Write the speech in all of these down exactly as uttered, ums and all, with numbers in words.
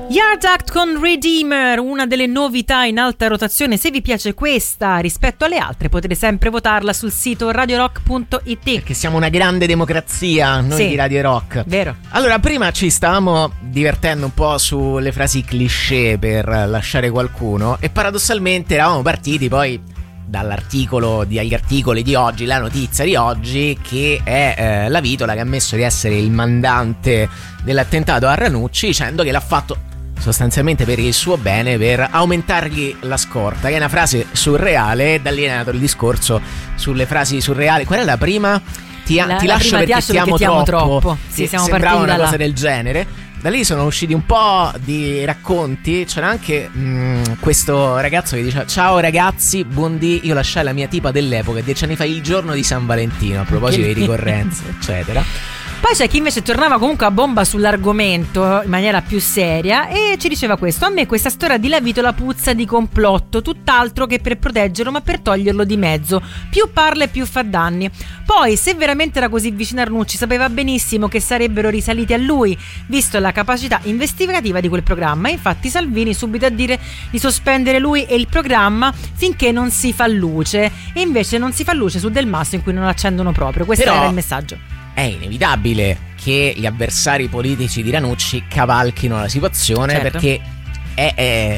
Yard Act con Redeemer, una delle novità in alta rotazione. Se vi piace questa rispetto alle altre potete sempre votarla sul sito radio rock punto it. Perché siamo una grande democrazia noi sì, di Radio Rock. Vero. Allora, prima ci stavamo divertendo un po' sulle frasi cliché per lasciare qualcuno e paradossalmente eravamo partiti poi dall'articolo, dagli articoli di oggi, la notizia di oggi, che è eh, la Vitola che ha ammesso di essere il mandante dell'attentato a Ranucci, dicendo che l'ha fatto sostanzialmente per il suo bene, per aumentargli la scorta, che è una frase surreale. Da lì è nato il discorso sulle frasi surreali. Qual è la prima? Ti, la, ti la lascio prima perché ti, ti amo troppo, troppo. Sì, siamo sembrava partiti una dalla... cosa del genere. Da lì sono usciti un po' di racconti. C'era anche mh, questo ragazzo che diceva: ciao ragazzi, buondì, io lasciai la mia tipa dell'epoca dieci anni fa, il giorno di San Valentino, a proposito di ricorrenze eccetera. Poi c'è chi invece tornava comunque a bomba sull'argomento in maniera più seria e ci diceva questo: a me questa storia di La Vitola puzza di complotto, tutt'altro che per proteggerlo ma per toglierlo di mezzo, più parla e più fa danni. Poi se veramente era così vicino a Ranucci sapeva benissimo che sarebbero risaliti a lui, visto la capacità investigativa di quel programma. Infatti Salvini subito a dire di sospendere lui e il programma finché non si fa luce, e invece non si fa luce su Del Masso in cui non accendono proprio. Questo Però... era il messaggio. È inevitabile che gli avversari politici di Ranucci cavalchino la situazione, certo, perché è, è,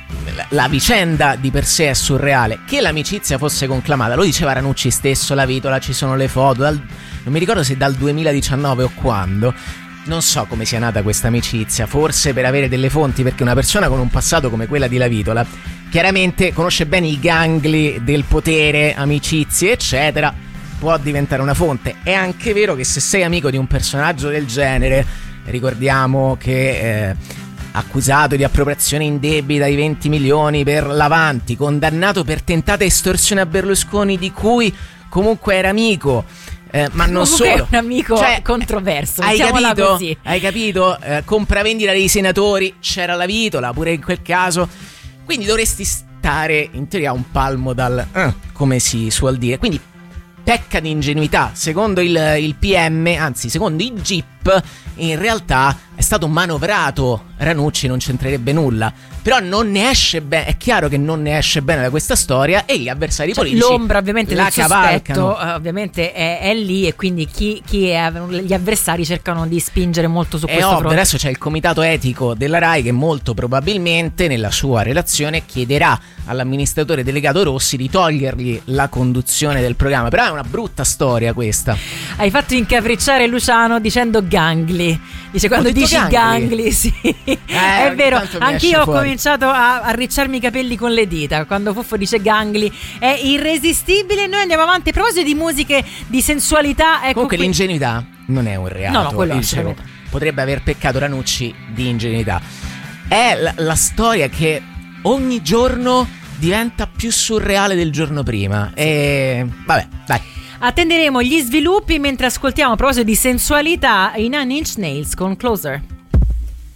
la vicenda di per sé è surreale. Che l'amicizia fosse conclamata, lo diceva Ranucci stesso, la Vitola, ci sono le foto, dal, non mi ricordo se dal duemiladiciannove o quando. Non so come sia nata questa amicizia, forse per avere delle fonti, perché una persona con un passato come quella di La Vitola chiaramente conosce bene i gangli del potere, amicizie eccetera, può diventare una fonte. È anche vero che se sei amico di un personaggio del genere, ricordiamo che eh, accusato di appropriazione indebita di venti milioni per l'Avanti, condannato per tentata estorsione a Berlusconi di cui comunque era amico, eh, ma non comunque solo, è un amico, cioè, controverso, hai capito? Così. Hai capito? Eh, compravendita dei senatori, c'era La Vitola pure in quel caso, quindi dovresti stare in teoria a un palmo dal eh, come si suol dire. Quindi pecca di ingenuità. Secondo il, il P M, anzi secondo i G I P, in realtà è stato manovrato. Ranucci non c'entrerebbe nulla, però non ne esce bene. È chiaro che non ne esce bene da questa storia e gli avversari cioè, politici l'ombra ovviamente la del cavalcano. sospetto ovviamente è, è lì, e quindi chi, chi è, gli avversari cercano di spingere molto su è questo ovvio, fronte. Adesso c'è il comitato etico della Rai che molto probabilmente nella sua relazione chiederà all'amministratore delegato Rossi di togliergli la conduzione del programma. Però è una brutta storia questa. Hai fatto incapricciare Luciano dicendo gangli. Dice quando dici gangli, gangli sì. eh, è vero, anch'io ho fuori. cominciato a arricciarmi i capelli con le dita quando Fuffo dice gangli. È irresistibile. Noi andiamo avanti. A proposito di musiche, di sensualità, ecco. Comunque qui... l'ingenuità non è un reato. No, no, quello dicevo, potrebbe aver peccato Ranucci di ingenuità. È la, la storia che ogni giorno diventa più surreale del giorno prima. E vabbè, dai. Attenderemo gli sviluppi mentre ascoltiamo, a proposito di sensualità, i Nine Inch Nails con Closer.